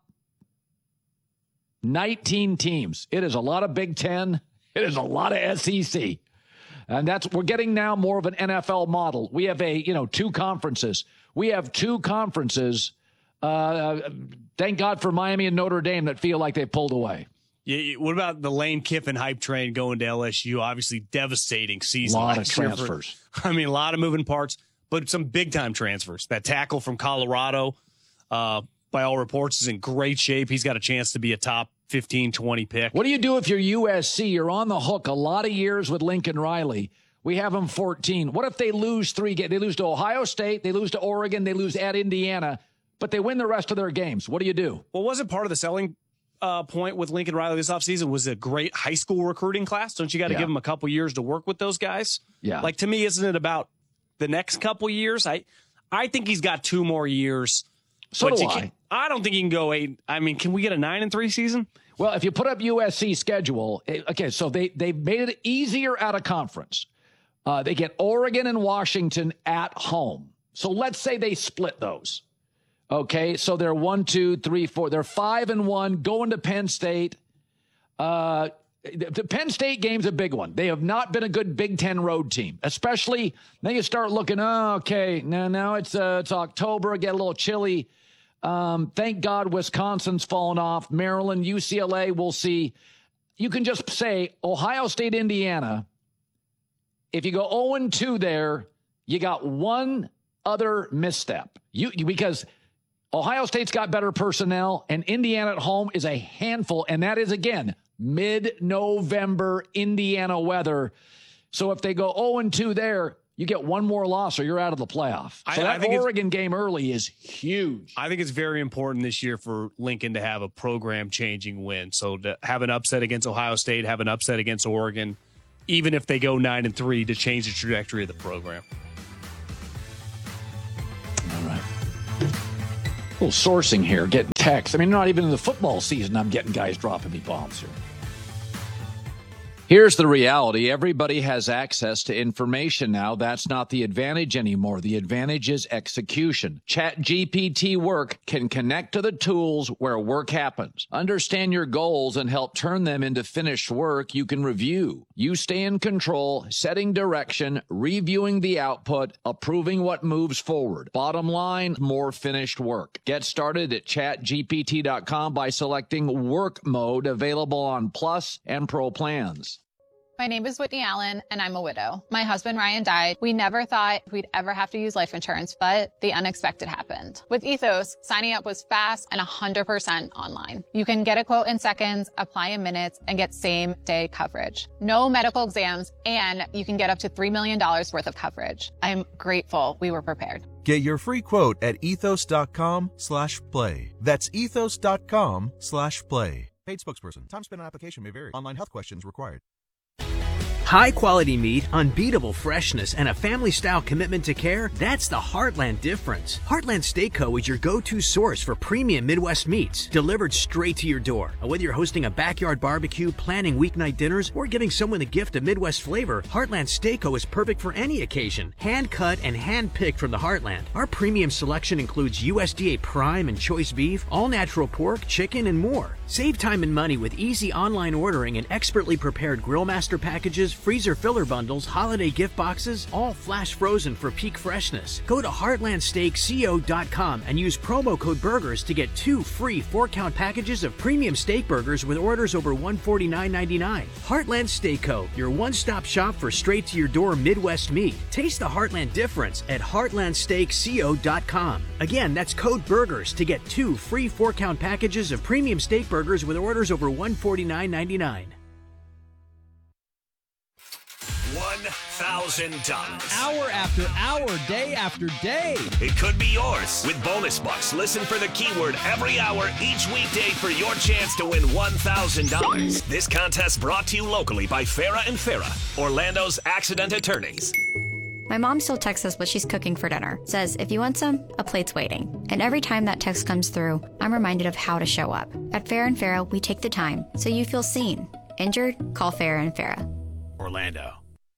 nineteen teams, it is a lot of Big Ten. It is a lot of S E C. And that's we're getting now more of an N F L model. We have a, you know, two conferences. We have two conferences. Uh, thank God for Miami and Notre Dame that feel like they pulled away. Yeah, what about the Lane Kiffin hype train going to L S U? Obviously, devastating season. Lot of last year for- transfers. I mean, a lot of moving parts, but some big time transfers. That tackle from Colorado, uh, by all reports, is in great shape. He's got a chance to be a top fifteen, twenty pick. What do you do if you're U S C? You're on the hook a lot of years with Lincoln Riley. We have them fourteen. What if they lose three games? They lose to Ohio State, they lose to Oregon, they lose at Indiana, but they win the rest of their games. What do you do? Well, wasn't part of the selling uh, point with Lincoln Riley this offseason was a great high school recruiting class? Don't you got to Yeah. give him a couple years to work with those guys? Yeah. Like, to me, isn't it about the next couple years? I I think he's got two more years. So But do you I. can't- I don't think he can go eight. I mean, can we get a nine and three season? Well, if you put up U S C schedule, eh, okay, so they, they've made it easier out of conference. Uh, they get Oregon and Washington at home. So let's say they split those. Okay, so they're one, two, three, four. They're five and one going to Penn State. Uh, the the Penn State game's a big one. They have not been a good Big Ten road team, especially now you start looking, oh, okay, now, now it's, uh, it's October, get a little chilly. Um, thank God Wisconsin's fallen off. Maryland, U C L A, we'll see. You can just say Ohio State, Indiana. If you go oh and two there, you got one other misstep. You because Ohio State's got better personnel, and Indiana at home is a handful, and that is, again, Mid-November Indiana weather. So if they go oh and two there, you get one more loss or you're out of the playoff. So I, that I think Oregon game early is huge. I think it's very important this year for Lincoln to have a program-changing win. So to have an upset against Ohio State, have an upset against Oregon, even if they go nine and three, to change the trajectory of the program. All right. A little sourcing here, getting texts. I mean, not even in the football season, I'm getting guys dropping me bombs here. Here's the reality. Everybody has access to information now. That's not the advantage anymore. The advantage is execution. ChatGPT Work can connect to the tools where work happens. Understand your goals and help turn them into finished work you can review. You stay in control, setting direction, reviewing the output, approving what moves forward. Bottom line, more finished work. Get started at chat G P T dot com by selecting Work Mode, available on Plus and Pro plans. My name is Whitney Allen, and I'm a widow. My husband, Ryan, died. We never thought we'd ever have to use life insurance, but the unexpected happened. With Ethos, signing up was fast and one hundred percent online. You can get a quote in seconds, apply in minutes, and get same-day coverage. No medical exams, and you can get up to three million dollars worth of coverage. I'm grateful we were prepared. Get your free quote at ethos.com slash play. That's ethos.com slash play. Paid spokesperson. Time spent on application may vary. Online health questions required. High-quality meat, unbeatable freshness, and a family-style commitment to care, that's the Heartland difference. Heartland Steak Co. is your go-to source for premium Midwest meats, delivered straight to your door. Whether you're hosting a backyard barbecue, planning weeknight dinners, or giving someone a gift of Midwest flavor, Heartland Steak Co. is perfect for any occasion. Hand-cut and hand-picked from the Heartland. Our premium selection includes U S D A prime and choice beef, all-natural pork, chicken, and more. Save time and money with easy online ordering and expertly prepared Grillmaster packages, freezer filler bundles, holiday gift boxes, all flash frozen for peak freshness. Go to heartland steak co dot com and use promo code BURGERS to get two free four-count packages of premium steak burgers with orders over one hundred forty-nine dollars and ninety-nine cents. Heartland Steak Co., your one-stop shop for straight-to-your-door Midwest meat. Taste the Heartland difference at heartland steak co dot com. Again, that's code BURGERS to get two free four-count packages of premium steak burgers with orders over one hundred forty-nine dollars and ninety-nine cents. one thousand dollars. Hour after hour, day after day. It could be yours. With Bonus Bucks, listen for the keyword every hour each weekday for your chance to win one thousand dollars. This contest brought to you locally by Farah and Farah, Orlando's accident attorneys. My mom still texts us what she's cooking for dinner. Says, if you want some, a plate's waiting. And every time that text comes through, I'm reminded of how to show up. At Farah and Farah, we take the time so you feel seen. Injured? Call Farah and Farah. Orlando.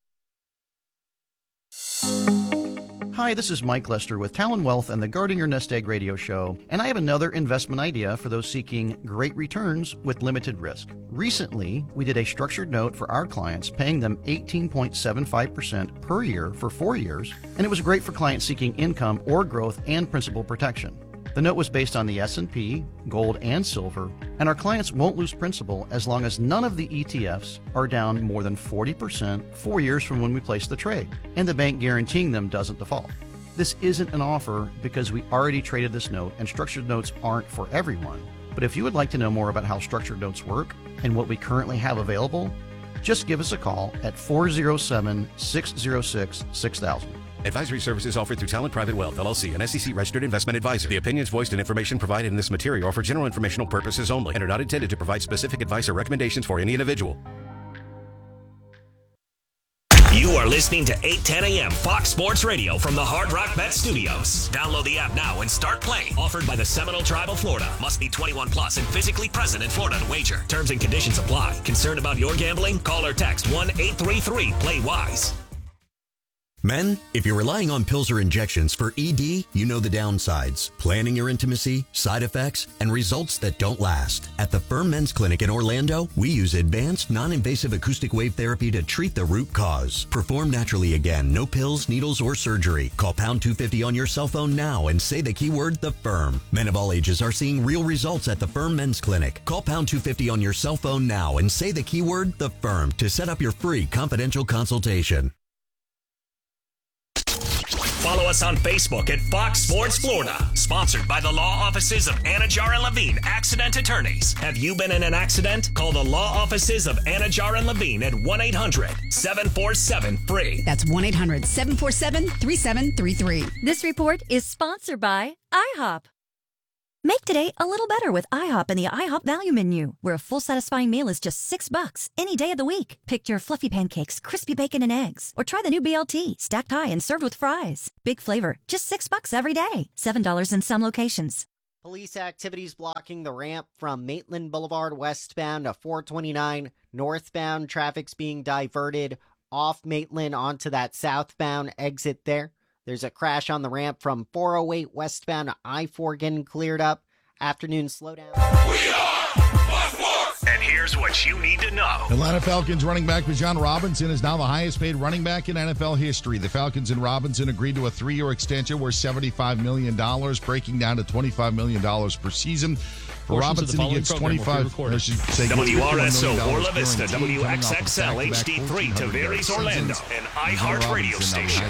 Hi, this is Mike Lester with Talon Wealth and the Guarding Your Nest Egg radio show, and I have another investment idea for those seeking great returns with limited risk. Recently, we did a structured note for our clients, paying them eighteen point seven five percent per year for four years, and it was great for clients seeking income or growth and principal protection. The note was based on the S and P, gold, and silver, and our clients won't lose principal as long as none of the E T Fs are down more than forty percent four years from when we place the trade, and the bank guaranteeing them doesn't default. This isn't an offer because we already traded this note, and structured notes aren't for everyone. But if you would like to know more about how structured notes work and what we currently have available, just give us a call at four oh seven, six oh six, six thousand. Advisory services offered through Talent Private Wealth, L L C, an S E C-registered investment advisor. The opinions voiced and information provided in this material are for general informational purposes only and are not intended to provide specific advice or recommendations for any individual. You are listening to eight ten a.m. Fox Sports Radio from the Hard Rock Bet Studios. Download the app now and start playing. Offered by the Seminole Tribe of Florida. Must be twenty-one plus and physically present in Florida to wager. Terms and conditions apply. Concerned about your gambling? Call or text one eight three three play wise. Men, if you're relying on pills or injections for E D, you know the downsides, planning your intimacy, side effects, and results that don't last. At the Firm Men's Clinic in Orlando, we use advanced, non-invasive acoustic wave therapy to treat the root cause. Perform naturally again, no pills, needles, or surgery. Call pound two fifty on your cell phone now and say the keyword, The Firm. Men of all ages are seeing real results at the Firm Men's Clinic. Call pound two fifty on your cell phone now and say the keyword, The Firm, to set up your free confidential consultation. Follow us on Facebook at Fox Sports Florida. Sponsored by the law offices of Anajar and Levine, accident attorneys. Have you been in an accident? Call the law offices of Anajar and Levine at one eight hundred seven four seven free. That's one eight hundred seven four seven three seven three three. This report is sponsored by IHOP. Make today a little better with IHOP and the IHOP value menu, where a full satisfying meal is just six bucks any day of the week. Pick your fluffy pancakes, crispy bacon and eggs, or try the new B L T, stacked high and served with fries. Big flavor, just six bucks every day. Seven dollars in some locations. Police activities blocking the ramp from Maitland Boulevard westbound to four twenty-nine northbound. Traffic's being diverted off Maitland onto that southbound exit there. There's a crash on the ramp from four oh eight westbound to I four getting cleared up. Afternoon slowdown. We are And here's what you need to know. Atlanta Falcons running back Bijan Robinson is now the highest paid running back in N F L history. The Falcons and Robinson agreed to a three-year extension worth seventy-five million dollars, breaking down to twenty-five million dollars per season. For Robinson, he gets twenty-five. W R S O Orla Vista, W X X L H D three, Tavares Orlando, an iHeart radio station.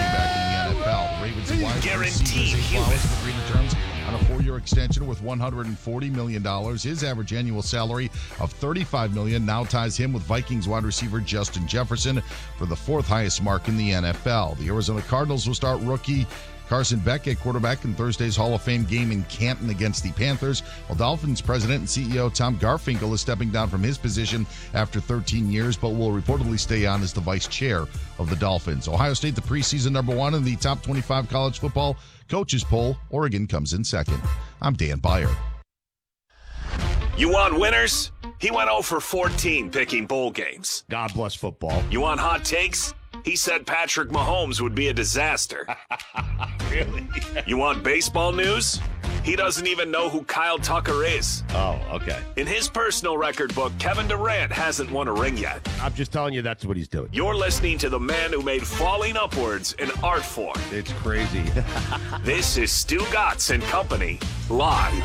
Guaranteed human. Terms on a four-year extension worth one hundred forty million dollars. His average annual salary of thirty-five million dollars now ties him with Vikings wide receiver Justin Jefferson for the fourth highest mark in the N F L. The Arizona Cardinals will start rookie Carson Beck at quarterback in Thursday's Hall of Fame game in Canton against the Panthers, while Dolphins president and C E O Tom Garfinkel is stepping down from his position after thirteen years, but will reportedly stay on as the vice chair of the Dolphins. Ohio State, the preseason number one in the top twenty-five college football coaches poll. Oregon comes in second. I'm Dan Byer. You want winners? He went oh for fourteen picking bowl games. God bless football. You want hot takes? He said Patrick Mahomes would be a disaster. Really? You want baseball news? He doesn't even know who Kyle Tucker is. Oh, okay. In his personal record book, Kevin Durant hasn't won a ring yet. I'm just telling you that's what he's doing. You're listening to the man who made falling upwards an art form. It's crazy. This is Stu Gatz and Company, live.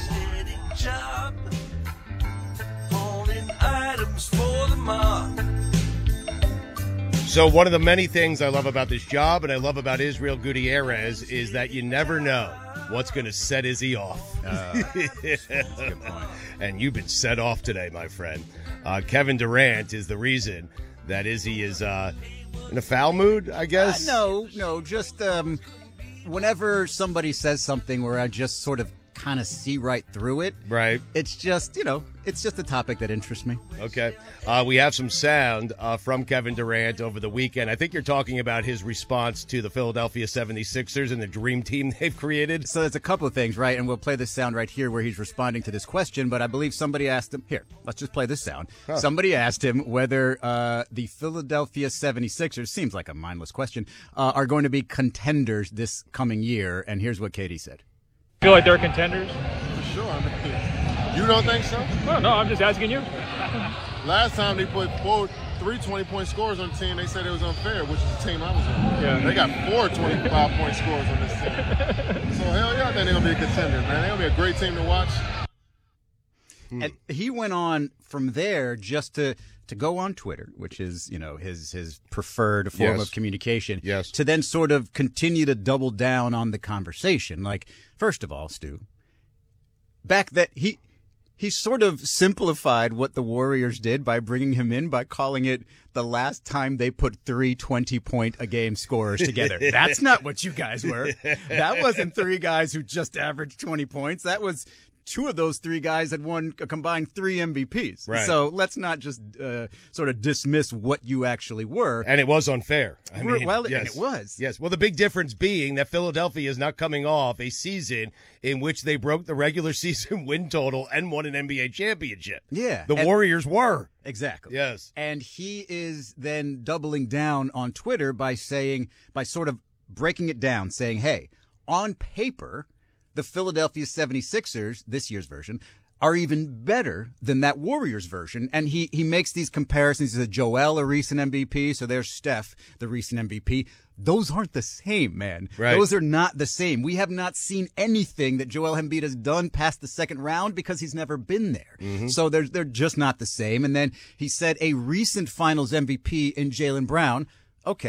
So one of the many things I love about this job and I love about Israel Gutierrez is that you never know what's going to set Izzy off. Uh, that's a good point. And you've been set off today, my friend. Uh, Kevin Durant is the reason that Izzy is uh, in a foul mood, I guess? Uh, no, no, just um, whenever somebody says something where I just sort of kind of see right through it. Right. It's just, you know, it's just a topic that interests me. Okay. Uh, we have some sound uh, from Kevin Durant over the weekend. I think you're talking about his response to the Philadelphia seventy-sixers and the dream team they've created. So there's a couple of things, right? And we'll play this sound right here where he's responding to this question. But I believe somebody asked him, here, let's just play this sound. Huh. Somebody asked him whether uh, the Philadelphia seventy-sixers, seems like a mindless question, uh, are going to be contenders this coming year. And here's what Katie said. Feel like they're contenders? For sure. I mean, you don't think so? No, no, I'm just asking you. Last time they put four, three twenty-point scores on the team, they said it was unfair, which is the team I was on. Yeah. They got four twenty-five-point scores on this team. So, hell yeah, I think they're going to be a contender, man. They're going to be a great team to watch. Hmm. And he went on from there just to to go on Twitter, which is, you know, his his preferred form yes. of communication, yes. to then sort of continue to double down on the conversation. Like, first of all, Stu, back that he he sort of simplified what the Warriors did by bringing him in by calling it the last time they put three twenty-point-a-game scorers together. That's not what you guys were. That wasn't three guys who just averaged twenty points. That was two of those three guys had won a combined three M V Ps. Right. So let's not just uh, sort of dismiss what you actually were. And it was unfair. I mean, well, yes. and it was. Yes. Well, the big difference being that Philadelphia is not coming off a season in which they broke the regular season win total and won an N B A championship. Yeah. The and, Warriors were. Exactly. Yes. And he is then doubling down on Twitter by saying, by sort of breaking it down, saying, hey, on paper, the Philadelphia seventy-sixers, this year's version, are even better than that Warriors version. And he, he makes these comparisons. He said Joel, a recent M V P, so there's Steph, the recent M V P. Those aren't the same, man. Right. Those are not the same. We have not seen anything that Joel Embiid has done past the second round because he's never been there. Mm-hmm. So they're, they're just not the same. And then he said a recent finals M V P in Jaylen Brown. Okay.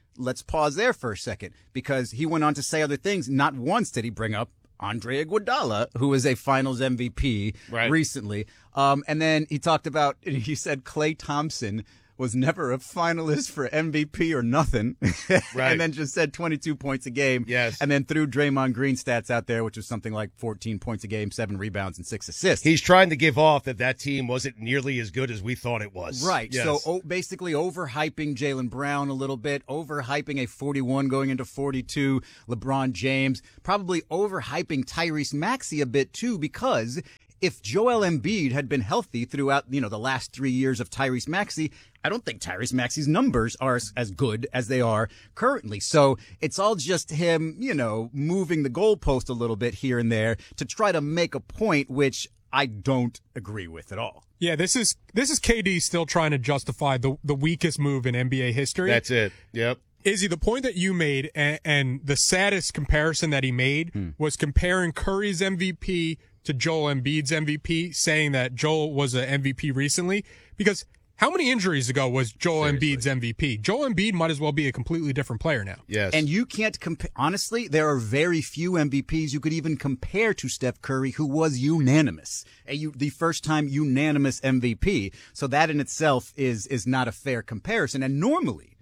let's pause there for a second, because he went on to say other things. Not once did he bring up Andre Iguodala, who was a Finals M V P right. recently. Um, and then he talked about, he said Klay Thompson was never a finalist for M V P or nothing. Right. And then just said twenty-two points a game. Yes. And then threw Draymond Green stats out there, which was something like fourteen points a game, seven rebounds, and six assists. He's trying to give off that that team wasn't nearly as good as we thought it was. Right. Yes. So oh, basically overhyping Jaylen Brown a little bit, overhyping a forty-one going into forty-two LeBron James, probably overhyping Tyrese Maxey a bit too, because if Joel Embiid had been healthy throughout, you know, the last three years of Tyrese Maxey, I don't think Tyrese Maxey's numbers are as, as good as they are currently. So it's all just him, you know, moving the goalpost a little bit here and there to try to make a point, which I don't agree with at all. Yeah, this is this is K D still trying to justify the the weakest move in N B A history. That's it. Yep. Izzy, the point that you made, and, and the saddest comparison that he made hmm. was comparing Curry's M V P to Joel Embiid's M V P, saying that Joel was an M V P recently, because how many injuries ago was Joel Seriously. Embiid's M V P? Joel Embiid might as well be a completely different player now. Yes. And you can't compare. Honestly, there are very few M V Ps you could even compare to Steph Curry, who was unanimous. A, you, the first time unanimous M V P. So that in itself is is not a fair comparison. And normally,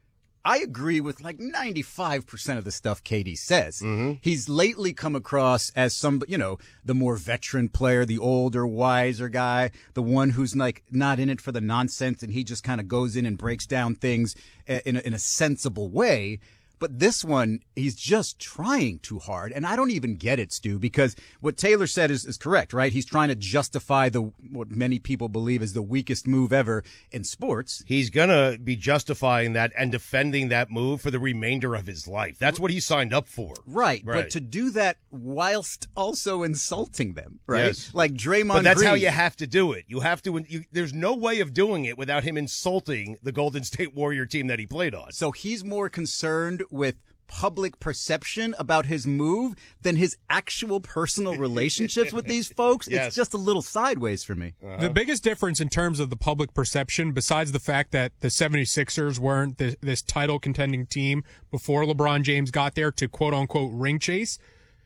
I agree with like ninety-five percent of the stuff K D says. Mm-hmm. He's lately come across as some, you know, the more veteran player, the older, wiser guy, the one who's like not in it for the nonsense, and he just kind of goes in and breaks down things in a, in a sensible way. But this one, he's just trying too hard. And I don't even get it, Stu, because what Taylor said is, is correct, right? He's trying to justify the what many people believe is the weakest move ever in sports. He's going to be justifying that and defending that move for the remainder of his life. That's what he signed up for. Right. Right. But to do that whilst also insulting them, right? Yes. Like Draymond But that's Green. how you have to do it. You have to. You, there's no way of doing it without him insulting the Golden State Warrior team that he played on. So he's more concerned with public perception about his move than his actual personal relationships with these folks. Yes. It's just a little sideways for me. Uh-huh. The biggest difference in terms of the public perception, besides the fact that the seventy-sixers weren't this, this title contending team before LeBron James got there to quote unquote ring chase,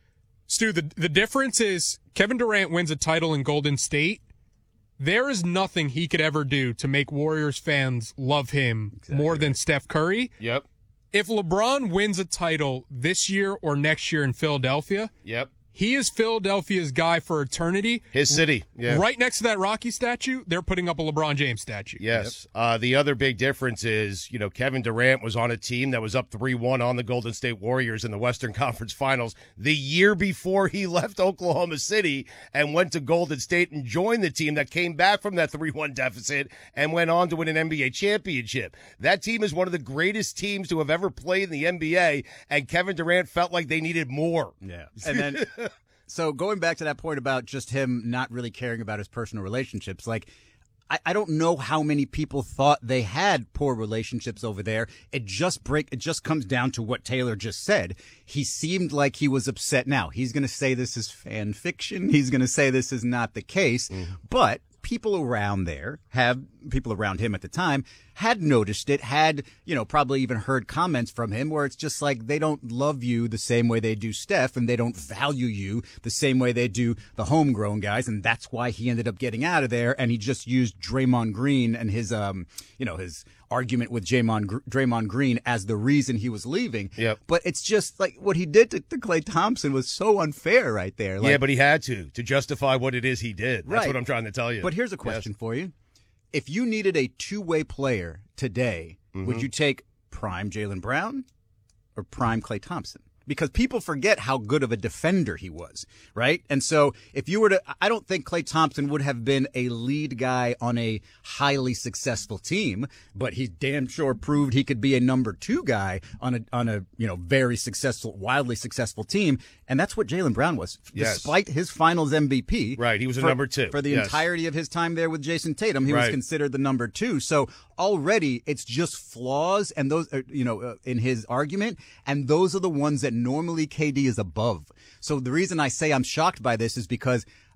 Stu, the, the difference is Kevin Durant wins a title in Golden State. There is nothing he could ever do to make Warriors fans love him exactly more than Steph Curry. Yep. If LeBron wins a title this year or next year in Philadelphia, yep, he is Philadelphia's guy for eternity. His city. Yeah. Right next to that Rocky statue, they're putting up a LeBron James statue. Yes. Yep. Uh, the other big difference is, you know, Kevin Durant was on a team that was up three one on the Golden State Warriors in the Western Conference Finals the year before he left Oklahoma City and went to Golden State and joined the team that came back from that three one deficit and went on to win an N B A championship. That team is one of the greatest teams to have ever played in the N B A, and Kevin Durant felt like they needed more. Yeah. And then so going back to that point about just him not really caring about his personal relationships, like I, I don't know how many people thought they had poor relationships over there. It just break. It just comes down to what Taylor just said. He seemed like he was upset. Now he's going to say this is fan fiction. He's going to say this is not the case, mm-hmm. but people around there have people around him at the time had noticed it, had, you know, probably even heard comments from him where it's just like they don't love you the same way they do Steph, and they don't value you the same way they do the homegrown guys. And that's why he ended up getting out of there. And he just used Draymond Green and his, um, you know, his argument with Draymond, Draymond Green as the reason he was leaving. Yep. But it's just like what he did to, to Klay Thompson was so unfair right there. Like, yeah, but he had to, to justify what it is he did. That's right. what I'm trying to tell you. But here's a question yes. for you. If you needed a two-way player today, mm-hmm. would you take prime Jaylen Brown or prime Klay Thompson? Because people forget how good of a defender he was, right? And so if you were to, I don't think Klay Thompson would have been a lead guy on a highly successful team, but he damn sure proved he could be a number two guy on a, on a, you know, very successful, wildly successful team. And that's what Jaylen Brown was, yes. despite his finals M V P. Right. He was a for, number two. For the yes. entirety of his time there with Jason Tatum, he right. was considered the number two. So already it's just flaws and those, you know, uh, in his argument. And those are the ones that normally K D is above. So the reason I say I'm shocked by this is because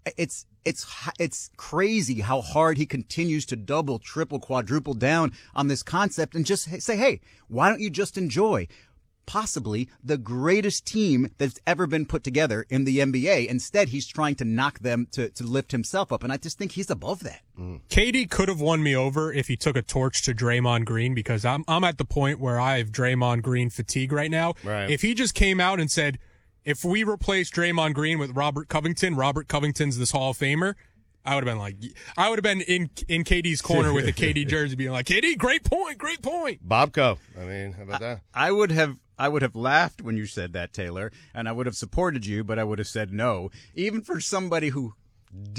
it's it's it's crazy how hard he continues to double, triple, quadruple down on this concept and just say, hey, why don't you just enjoy possibly the greatest team that's ever been put together in the N B A? Instead, he's trying to knock them to, to lift himself up, and I just think he's above that. Mm. K D could have won me over if he took a torch to Draymond Green, because I'm I'm at the point where I have Draymond Green fatigue right now. Right. If he just came out and said, if we replace Draymond Green with Robert Covington, Robert Covington's this Hall of Famer, I would have been like, I would have been in in K D's corner with a K D jersey being like, K D, great point, great point. Bobco. I mean, how about that? I, I would have I would have laughed when you said that, Taylor, and I would have supported you, but I would have said no. Even for somebody who